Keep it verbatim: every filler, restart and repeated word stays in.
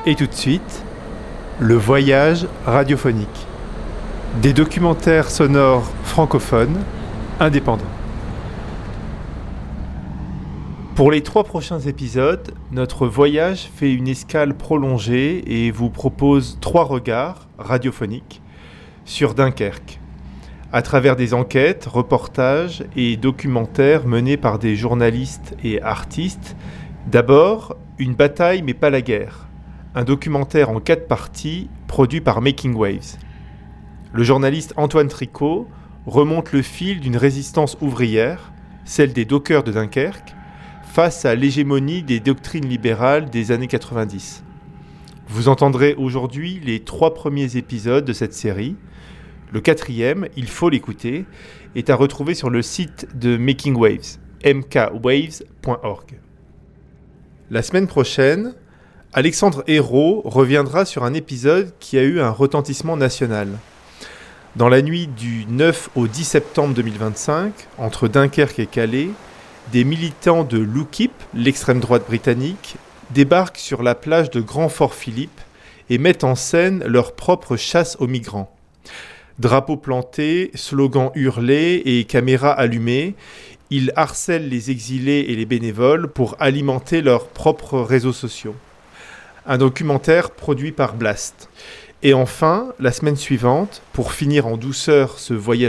Et tout de suite, le voyage radiophonique. Des documentaires sonores francophones indépendants. Pour les trois prochains épisodes, notre voyage fait une escale prolongée et vous propose trois regards radiophoniques sur Dunkerque, à travers des enquêtes, reportages et documentaires menés par des journalistes et artistes. D'abord, Une bataille mais pas la guerre, un documentaire en quatre parties produit par Making Waves. Le journaliste Antoine Tricot remonte le fil d'une résistance ouvrière, celle des dockers de Dunkerque, face à l'hégémonie des doctrines libérales des années quatre-vingt-dix. Vous entendrez aujourd'hui les trois premiers épisodes de cette série. Le quatrième, il faut l'écouter, est à retrouver sur le site de Making Waves, m k waves point org. La semaine prochaine, Alexandre Hérault reviendra sur un épisode qui a eu un retentissement national. Dans la nuit du neuf au dix septembre deux mille vingt-cinq, entre Dunkerque et Calais, des militants de l'UKIP, l'extrême droite britannique, débarquent sur la plage de Grand Fort Philippe et mettent en scène leur propre chasse aux migrants. Drapeaux plantés, slogans hurlés et caméras allumées, ils harcèlent les exilés et les bénévoles pour alimenter leurs propres réseaux sociaux. Un documentaire produit par Blast. Et enfin, la semaine suivante, pour finir en douceur ce voyage